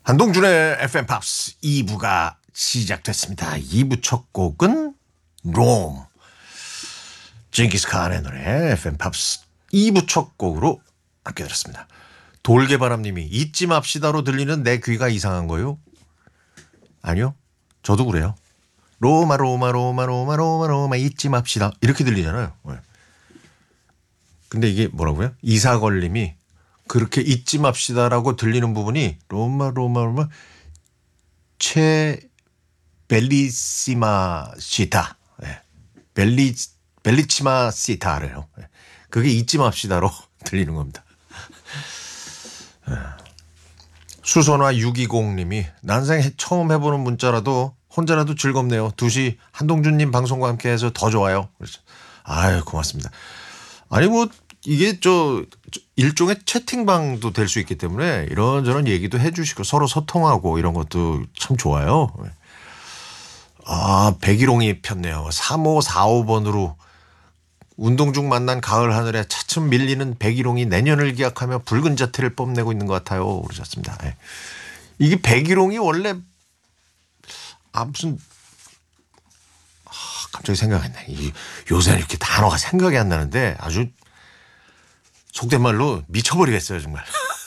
한동준의 FM 팝스 2부가 시작됐습니다. 2부 첫 곡은 롬, 징기스칸의 노래 FM 팝스 2부 첫 곡으로 함께 들었습니다. 돌개바람님이 잊지 맙시다로 들리는 내 귀가 이상한 거요? 아니요, 저도 그래요. 로마 로마 로마 로마 로마 로마 잊지 맙시다 이렇게 들리잖아요. 근데 이게 뭐라고요? 이사걸님이 그렇게 잊지 맙시다라고 들리는 부분이 로마 로마 로마 최 벨리시마 시타, 벨리치마 시타래요. 그게 잊지 맙시다로 들리는 겁니다. 수선화 620님이 난생 처음 해보는 문자라도 혼자라도 즐겁네요. 2시 한동준님 방송과 함께해서 더 좋아요. 아유, 고맙습니다. 아니 뭐 이게 일종의 채팅방도 될 수 있기 때문에 이런저런 얘기도 해주시고 서로 소통하고 이런 것도 참 좋아요. 아, 백일홍이 폈네요. 3545번으로 운동 중 만난 가을 하늘에 차츰 밀리는 백일홍이 내년을 기약하며 붉은 자태를 뽐내고 있는 것 같아요. 그러셨습니다. 이게 백일홍이 원래 무슨 갑자기 생각이 안 나네. 요새는 이렇게 단어가 생각이 안 나는데 아주 속된 말로 미쳐버리겠어요 정말.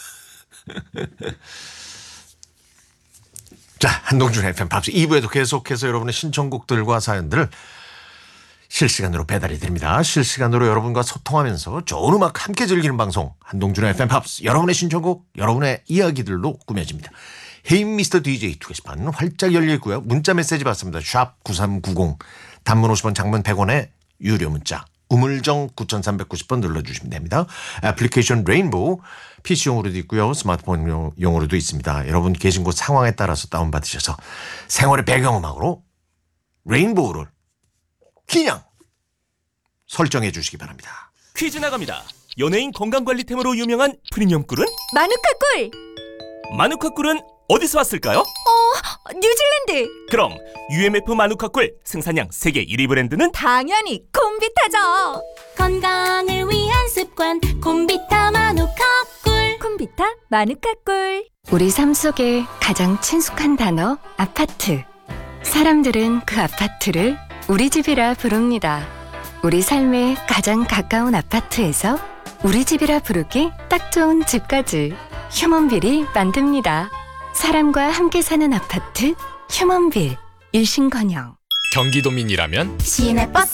자, 한동준의 FM 팝스 2부에도 계속해서 여러분의 신청곡들과 사연들을 실시간으로 배달이 됩니다. 실시간으로 여러분과 소통하면서 좋은 음악 함께 즐기는 방송 한동준의 FM 팝스, 여러분의 신청곡, 여러분의 이야기들로 꾸며집니다. 헤이 미스터 DJ 투 게시판 활짝 열려있고요. 문자 메시지 받습니다. 샵 9390, 단문 50원, 장문 100원의 유료 문자 우물정 9390번 눌러주시면 됩니다. 애플리케이션 레인보우 PC용으로도 있고요. 스마트폰용으로도 있습니다. 여러분 계신 곳 상황에 따라서 다운받으셔서 생활의 배경음악으로 레인보우를 그냥 설정해 주시기 바랍니다. 퀴즈 나갑니다. 연예인 건강관리템으로 유명한 프리미엄 꿀은? 마누카 꿀! 마누카 꿀은 어디서 왔을까요? 뉴질랜드! 그럼 UMF 마누카 꿀 생산량 세계 1위 브랜드는? 당연히 콤비타죠! 건강을 위한 습관 콤비타 마누카 꿀. 콤비타 마누카 꿀. 우리 삶 속에 가장 친숙한 단어 아파트. 사람들은 그 아파트를 우리 집이라 부릅니다. 우리 삶에 가장 가까운 아파트에서 우리 집이라 부르기 딱 좋은 집까지 휴먼빌이 만듭니다. 사람과 함께 사는 아파트 휴먼빌. 일신건영. 경기도민이라면 시내버스